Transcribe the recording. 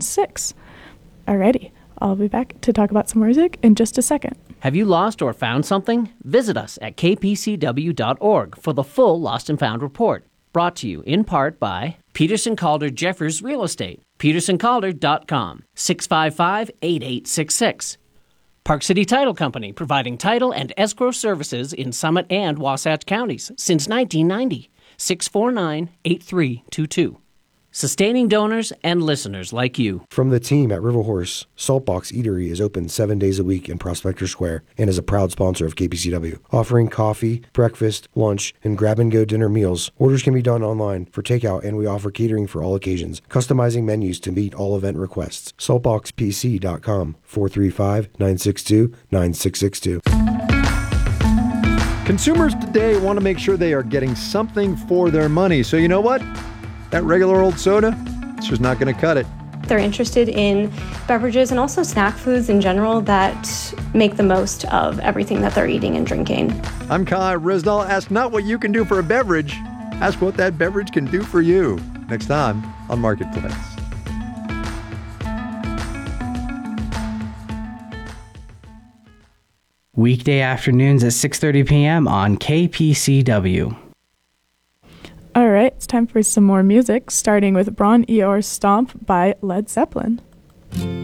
6. Alrighty, I'll be back to talk about some more music in just a second. Have you lost or found something? Visit us at kpcw.org for the full Lost and Found report. Brought to you in part by Peterson Calder Jeffers Real Estate, petersoncalder.com, 655-8866. Park City Title Company, providing title and escrow services in Summit and Wasatch counties since 1990, 649-8322. Sustaining donors and listeners like you. From the team at River Horse, Saltbox Eatery is open 7 days a week in Prospector Square and is a proud sponsor of KPCW, offering coffee, breakfast, lunch, and grab-and-go dinner meals. Orders can be done online for takeout, and we offer catering for all occasions, customizing menus to meet all event requests. Saltboxpc.com, 435-962-9662. Consumers today want to make sure they are getting something for their money. So you know what? That regular old soda, it's just not going to cut it. They're interested in beverages and also snack foods in general that make the most of everything that they're eating and drinking. I'm Kai Rizdal. Ask not what you can do for a beverage, ask what that beverage can do for you. Next time on Marketplace. Weekday afternoons at 6:30 p.m. on KPCW. All right, it's time for some more music, starting with Braun Eor's Stomp by Led Zeppelin.